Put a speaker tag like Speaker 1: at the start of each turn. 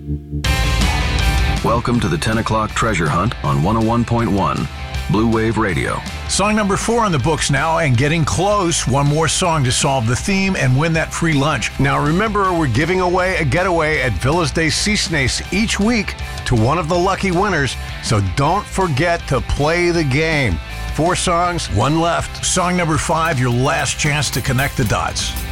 Speaker 1: Welcome to the 10 o'clock treasure hunt on 101.1 Blue Wave Radio.
Speaker 2: Song number 4 on the books now, and getting close. One more song to solve the theme and win that free lunch.
Speaker 3: Now remember, we're giving away a getaway at Villas de Cisnes each week to one of the lucky winners, so don't forget to play the game. 4 songs, 1 left.
Speaker 2: Song number 5, your last chance to connect the dots.